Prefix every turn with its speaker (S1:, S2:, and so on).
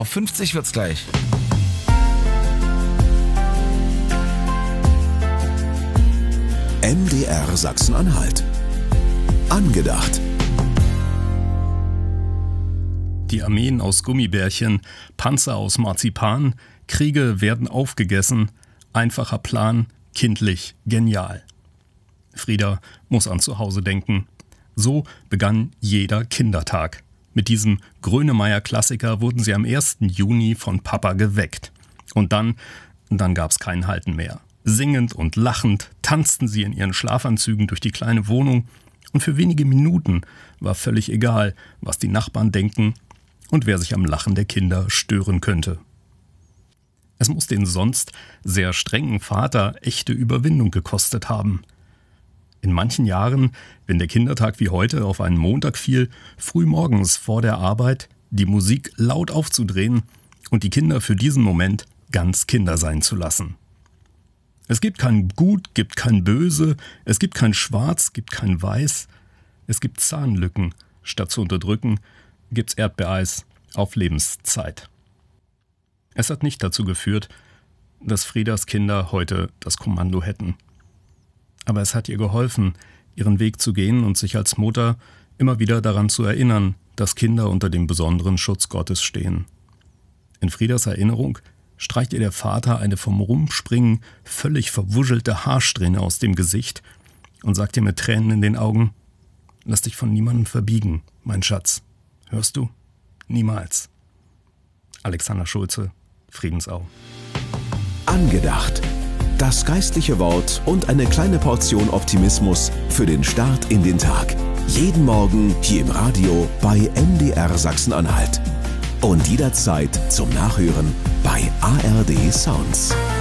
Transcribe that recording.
S1: Auf 50 wird's gleich.
S2: MDR Sachsen-Anhalt. Angedacht.
S3: Die Armeen aus Gummibärchen, Panzer aus Marzipan, Kriege werden aufgegessen, einfacher Plan, kindlich, genial. Frieda muss an zu Hause denken. So begann jeder Kindertag. Mit diesem Grönemeyer-Klassiker wurden sie am 1. Juni von Papa geweckt. Und dann gab's kein Halten mehr. Singend und lachend tanzten sie in ihren Schlafanzügen durch die kleine Wohnung und für wenige Minuten war völlig egal, was die Nachbarn denken und wer sich am Lachen der Kinder stören könnte. Es muss den sonst sehr strengen Vater echte Überwindung gekostet haben. In manchen Jahren, wenn der Kindertag wie heute auf einen Montag fiel, frühmorgens vor der Arbeit die Musik laut aufzudrehen und die Kinder für diesen Moment ganz Kinder sein zu lassen. Es gibt kein Gut, gibt kein Böse, es gibt kein Schwarz, gibt kein Weiß. Es gibt Zahnlücken. Statt zu unterdrücken, gibt's Erdbeereis auf Lebenszeit. Es hat nicht dazu geführt, dass Friedas Kinder heute das Kommando hätten. Aber es hat ihr geholfen, ihren Weg zu gehen und sich als Mutter immer wieder daran zu erinnern, dass Kinder unter dem besonderen Schutz Gottes stehen. In Friedas Erinnerung streicht ihr der Vater eine vom Rumspringen völlig verwuschelte Haarsträhne aus dem Gesicht und sagt ihr mit Tränen in den Augen: Lass dich von niemandem verbiegen, mein Schatz. Hörst du? Niemals. Alexander Schulze, Friedensau.
S2: Angedacht. Das geistliche Wort und eine kleine Portion Optimismus für den Start in den Tag. Jeden Morgen hier im Radio bei MDR Sachsen-Anhalt. Und jederzeit zum Nachhören bei ARD Sounds.